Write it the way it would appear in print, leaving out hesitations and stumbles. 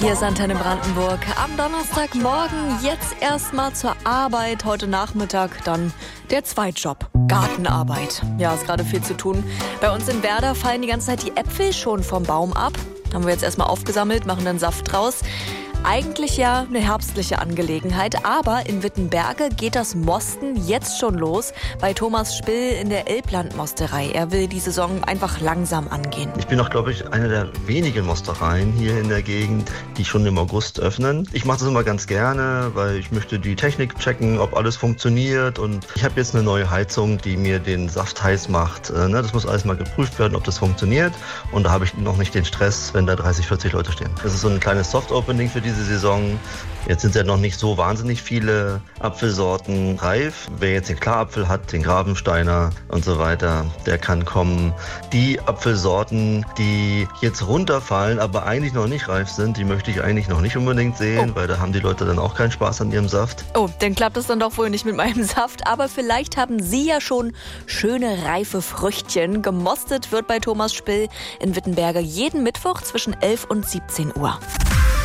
Hier ist Antenne Brandenburg. Am Donnerstagmorgen jetzt erstmal zur Arbeit. Heute Nachmittag dann der Zweitjob. Gartenarbeit. Ja, ist gerade viel zu tun. Bei uns in Werder fallen die ganze Zeit die Äpfel schon vom Baum ab. Haben wir jetzt erstmal aufgesammelt, machen dann Saft draus. Eigentlich ja eine herbstliche Angelegenheit, aber in Wittenberge geht das Mosten jetzt schon los bei Thomas Spill in der Elbland-Mosterei. Er will die Saison einfach langsam angehen. Ich bin auch, glaube ich, eine der wenigen Mostereien hier in der Gegend, die schon im August öffnen. Ich mache das immer ganz gerne, weil ich möchte die Technik checken, ob alles funktioniert. Und ich habe jetzt eine neue Heizung, die mir den Saft heiß macht. Das muss alles mal geprüft werden, ob das funktioniert. Und da habe ich noch nicht den Stress, wenn da 30, 40 Leute stehen. Das ist so ein kleines Soft-Opening für diese Saison. Jetzt sind ja noch nicht so wahnsinnig viele Apfelsorten reif. Wer jetzt den Klarapfel hat, den Grabensteiner und so weiter, der kann kommen. Die Apfelsorten, die jetzt runterfallen, aber eigentlich noch nicht reif sind, die möchte ich eigentlich noch nicht unbedingt sehen, weil da haben die Leute dann auch keinen Spaß an ihrem Saft. Oh, dann klappt es dann doch wohl nicht mit meinem Saft. Aber vielleicht haben Sie ja schon schöne reife Früchtchen. Gemostet wird bei Thomas Spill in Wittenberge jeden Mittwoch zwischen 11 und 17 Uhr.